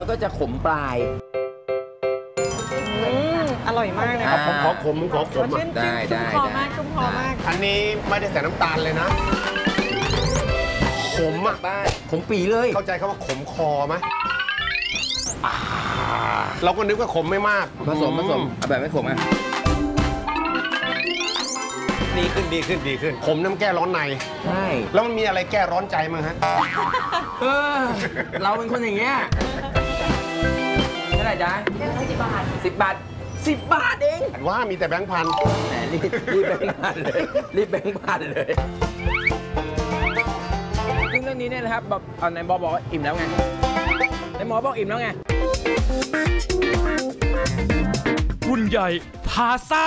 แล้วก็จะขมปลายอร่อยมากเลยผมขอขมได้ชุ่มคอมากชุ่มคอมากอันนี้ไม่ได้ใส่น้ำตาลเลยนะขมอ่ะบ้านขมปีเลยเข้าใจคำว่าขมคอไหมเราก็นึกว่าขมไม่มากผสมเอาแบบไม่ขมอ่ะดีขึ้นขมน้ำแก้ร้อนในใช่แล้วมันมีอะไรแก้ร้อนใจมั้งฮะเราเป็นคนอย่างเงี้ยเท่าไหร่จ๊ะ10 บาท10 บาท10 บาทเองว่ามีแต่แบงค์พันแหมรีบแบงค์พันเลยรีบแบงค์พันเลยซึ่งเรื่องนี้เนี่ยนะครับแบบในบอบอกว่าอิ่มแล้วไงในหมอบอกอิ่มแล้วไงรุ่นใหญ่พาซ่า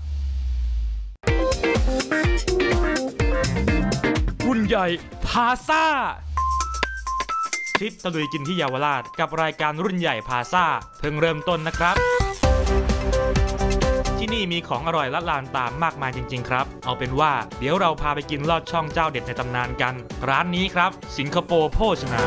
รุ่นใหญ่พาซ่าทริปตะลุยกินที่เยาวราชกับรายการรุ่นใหญ่พาซ่าเพิ่งเริ่มต้นนะครับที่นี่มีของอร่อยละลานตามมากมายจริงๆครับเอาเป็นว่าเดี๋ยวเราพาไปกินลอดช่องเจ้าเด็ดในตำนานกันร้านนี้ครับสิงคโปร์โภชนา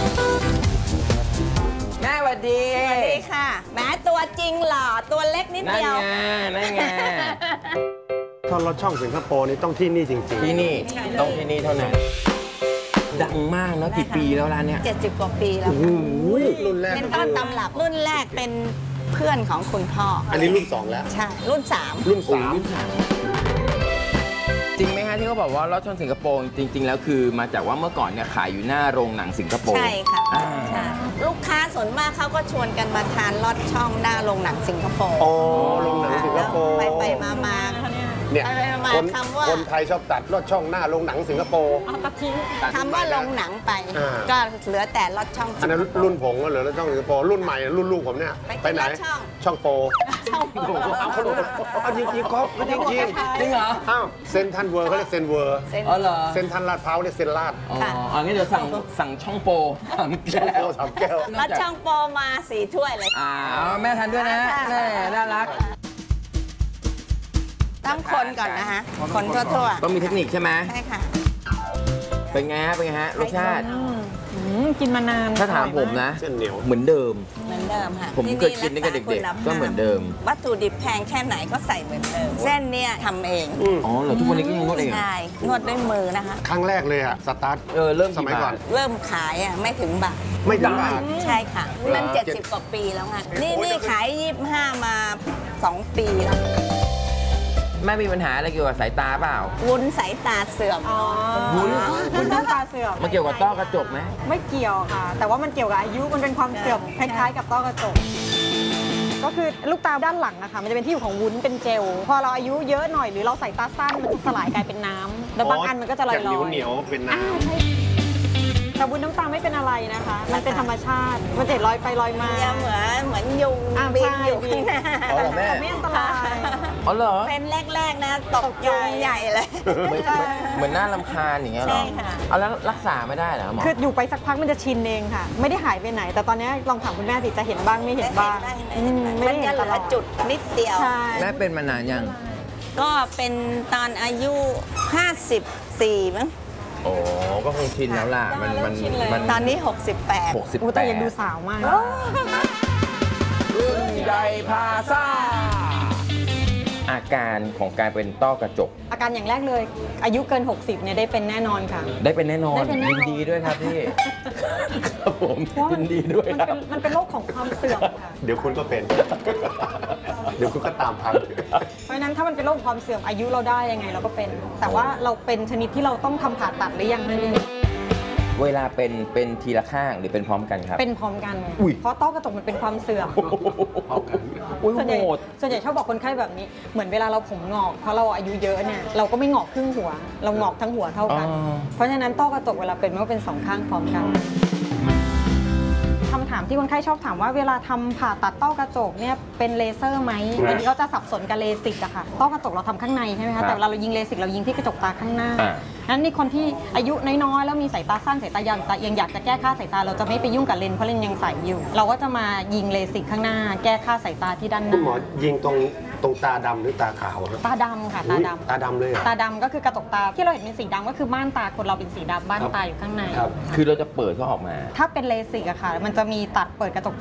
แม่สวัสดีสวัสดีค่ะแม้ตัวจริงหล่อตัวเล็กนิดนั่นเดียวไงนั่นไงถ้ารถช่องสิงคโปร์นี่ต้องที่นี่จริงที่นี่ต้องที่นี่เท่านั้นดังมากเนาะกี่ปีแล้วร้านเนี้ย 70 กว่าปีแล้วๆรุ่นแรกเป็นต้นตำรับรุ่นแรกเป็นเพื่อนของคุณพ่ออันนี้รุ่น 2 แล้วใช่รุ่นรุ่นโอ้รุ่น จริงไหมฮะที่เขาบอกว่าลอดช่องสิงคโปร์จริงๆแล้วคือมาจากว่าเมื่อก่อนเนี่ยขายอยู่หน้าโรงหนังสิงคโป 3 ร์ใช่ค่ะอ่าใช่ลูกค้าส่วนมากเขาก็ชวนกันมาทานลอดช่องหน้าโรงหนังสิงคโปร์อ๋อโรงหนังสิงคโปร์ไปมาเนี่ยมาคนคำว่าคนไทยชอบตัดลอดช่องหน้าโรงหนังสิงคโปร์คำว่าโรงหนังไปอ่าก็เหลือแต่ลอดช่องอันนั้นรุ่นผมก็เหลือลอดช่องสิงคโปร์รุ่นใหม่รุ่นลูกผมเนี่ยไปกินไหนลอดช่องช่องโปรช่องเอาจริงๆก็จริงจริงเหรอๆอ้าวเซนทันเวอร์เขาเรียกเซนเวอร์เส้นอ๋อเหรอเซนทันลาดพร้าวเรียกเซนลาดอ๋ออันนี้เดี๋ยวสั่งช่องโปร3 ช่องแก้โปรว 3 แก้วลอดช่องโปรมา4 ถ้วยเลยเอาแม่ทานด้วยนะแม่น่ารักต้องคนก่อนนะคะคนทั่วต้องมีเทคนิคใช่ไหมๆใช่ค่ะเป็นไงฮะรสชาติกินมานานถ้าถามผมนะเส้นเหนียวเหมือนเดิมเหมือนเดิมค่ะผมเคยกินตั้งแต่เด็กๆก็เหมือนเดิมวัตถุดิบแพงแค่ไหนก็ใส่เหมือนเดิม เส้นเนี่ยทำเองอ๋อเหรอทุกวันนี้ก็ยังนวดเองเหรอใช่นวดด้วยมือนะคะครั้งแรกเลยอะสตาร์ทเริ่มสมัยก่อนเริ่มขายอ่ะไม่ถึงบาทไม่ถึงบาทใช่ค่ะมัน 70 กว่าปีแล้วค่ะนี่ขาย25มา2 ปีแล้วแม่มีปัญหาอะไรเกี่ยวกับสายตาเปล่าวุ้นสายตาเสื่อมวุ้นคุณน้ำตาเสื่อมมันเกี่ยวกับต้อกระจกไหมไม่เกี่ยวค่ะ แต่ว่ามันเกี่ยวกับอายุมันเป็นความเสื่อมคล้ายๆกับต้อกระจกก็คือลูกตาด้านหลังนะคะมันจะเป็นที่อยู่ของวุ้นเป็นเจลพอเราอายุเยอะหน่อยหรือเราสายตาสั้นมันจะสลายกลายเป็นน้ำแล้วบางอันมันก็จะลอยจากๆเหนียวๆเป็นน้แต่วุ้นน้ำตาไม่เป็นอะไรนะคะ มันเป็นธรรมชาติมันจะลอยไปลอยมาจะเหมือนยุงใช่บินอยู่ข้างหน้าอ๋อเหรอแม่ไม่อันตรายอ๋อเหรอเป็นแรกๆนะตกยุงใหญ่เลยเหมือนหน้ารำคาญอย่างเงี้ยเหรอใช่ค่ะเอาแล้วรักษาไม่ได้เหรอหมอคืออยู่ไปสักพักมันจะชินเองค่ะ ไม่ได้หายไปไหน แต่ตอนนี้ลองถามคุณแม่สิจะเห็นบ้างไม่เห็นบ้างไม่มันได้เห็จะนเหตลืลออดจุดนิดเดียวใช่แม่เป็นมานานยังก็เป็นตอนอายุ 54 มั้งโอ้ก็คงชินแล้วล่ะมันตอนนี้ 68 60 อู้แต่ยังดูสาวมากรุ่นใหญ่พาซ่าอาการของการเป็นต้อกระจกอาการอย่างแรกเลย อายุเกิน 60เนี่ยได้เป็นแน่นอนค่ะได้เป็นแน่นอนได้เป็นแน่นอนยินดีด้วยครับพี่ ครับผมเพราะว่ายินดีด้วยครับมันเป็นโรคของความเสื่อมค่ะำเดี๋ยวคุณก็เป็น เดี๋ยวคุณก็ตามทันเพราะฉะนั้นถ้ามันเป็นโรคความเสื่อมอายุเราได้ยังไงเราก็เป็น แต่ว่าเราเป็นชนิดที่เราต้องทำผ่าตัดหรือยังนั่นเองเวลาเป็นทีละข้างหรือเป็นพร้อมกันครับเป็นพร้อมกันอุ๊ยเพราะต้อกระจกมันเป็นความเสื่อมอุ้ยส่วนใหญ่โหดส่วนใหญ่ชอบบอกคนไข้แบบนี้ เหมือนเวลาเราผมงอกเพราะเราอายุเยอะเนี่ยเราก็ไม่งอกครึ่งหัว เรางอกทั้งหัวเท่ากัน เพราะฉะนั้นต้อกระจกเวลาเป็นมันก็เป็นสองข้างพร้อมกันคำถามที่คนไข้ชอบถามว่าเวลาทำผ่าตัดต้อกระจกเนี่ยเป็นเลเซอร์ไหมอันนี้ก็จะสับสนกับเลสิกอะค่ะต้อกระจกเราทำข้างในใช่ไหมคะแต่เวลาเรายิงเลสิกเรายิงที่กระจกตาข้างหน้า นั้นนี่คนที่อายุน้อยๆแล้วมีสายตาสั้นสายตายาวยังอยากจะแก้ค่าสายตาเราจะไม่ไปยุ่งกับเลนส์เพราะเลนส์ยังใสอยู่ เราก็จะมายิงเลสิกข้างหน้า แก้ค่าสายตาที่ด้านหคุณน้าหมอยิงตรงตาดำหรือตาขาวครับตาดำค่ะตาดำตาดำเลยเหรอตาดำก็คือกระจกตาที่เราเห็นเป็นสีดำก็คือม่านตาคนเราเป็นสีดำม่านตาอยู่ข้างในครับคือเราจะเปิดเขาออกมาถ้าเป็นเลสิกอะค่ะ มันจะมีตัดเปิดกระจก